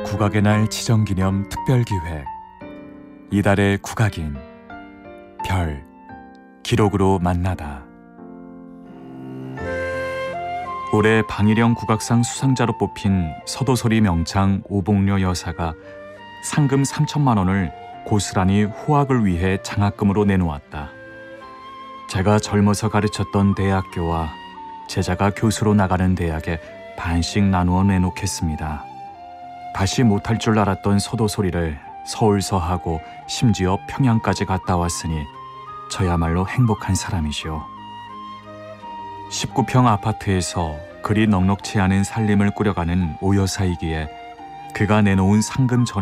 국악의 날 지정기념 특별기획 이달의 국악인 별 기록으로 만나다. 올해 방일영 국악상 수상자로 뽑힌 서도소리 명창 오봉려 여사가 상금 3천만 원을 고스란히 호학을 위해 장학금으로 내놓았다. 제가 젊어서 가르쳤던 대학교와 제자가 교수로 나가는 대학에 반씩 나누어 내놓겠습니다. 다시 못할 줄 알았던 서도소리를 서울서하고 심지어 평양까지 갔다 왔으니 저야말로 행복한 사람이시오. 19평 아파트에서 그리 넉넉치 않은 살림을 꾸려가는 오 여사이기에 그가 내놓은 상금 전